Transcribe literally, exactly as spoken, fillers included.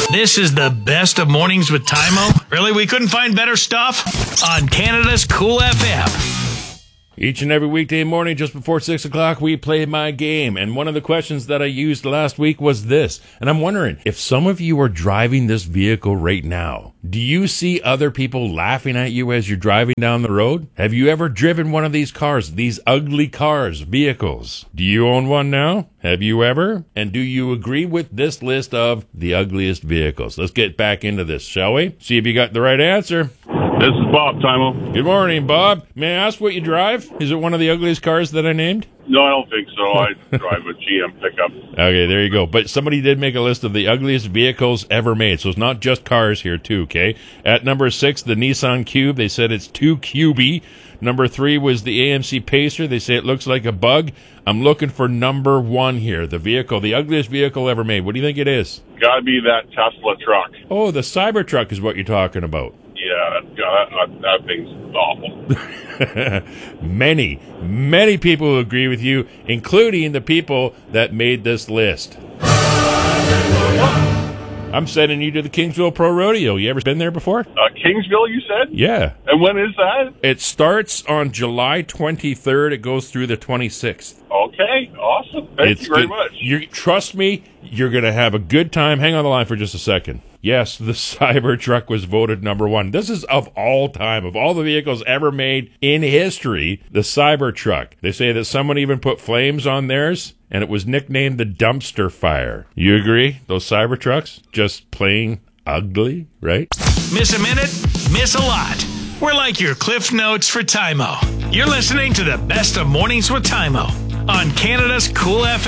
This is the best of Mornings with Tymo. Really, we couldn't find better stuff? On Canada's Cool F M. Each and every weekday morning, just before six o'clock, we play my game. And one of the questions that I used last week was this. And I'm wondering, if some of you are driving this vehicle right now, do you see other people laughing at you as you're driving down the road? Have you ever driven one of these cars, these ugly cars, vehicles? Do you own one now? Have you ever? And do you agree with this list of the ugliest vehicles? Let's get back into this, shall we? See if you got the right answer. This is Bob, Tymo. Good morning, Bob. May I ask what you drive? Is it one of the ugliest cars that I named? No, I don't think so. I drive a G M pickup. Okay, there you go. But somebody did make a list of the ugliest vehicles ever made, so it's not just cars here, too, okay? At number six, the Nissan Cube. They said it's too cubey. Number three was the A M C Pacer. They say it looks like a bug. I'm looking for number one here, the vehicle, the ugliest vehicle ever made. What do you think it is? Gotta be that Tesla truck. Oh, the Cybertruck is what you're talking about. Yeah, that, that thing's awful. Many, many people agree with you, including the people that made this list. I'm sending you to the Kingsville Pro Rodeo. You ever been there before? Uh, Kingsville, you said? Yeah. And when is that? It starts on July twenty-third. It goes through the twenty-sixth. Okay, awesome. Thank It's you very good. much. You trust me, you're going to have a good time. Hang on the line for just a second. Yes, the Cybertruck was voted number one. This is of all time, of all the vehicles ever made in history, the Cybertruck. They say that someone even put flames on theirs, and it was nicknamed the Dumpster Fire. You agree? Those Cybertrucks? Just plain ugly, right? Miss a minute? Miss a lot. We're like your Cliff Notes for Tymo. You're listening to the best of Mornings with Tymo on Canada's Cool F M.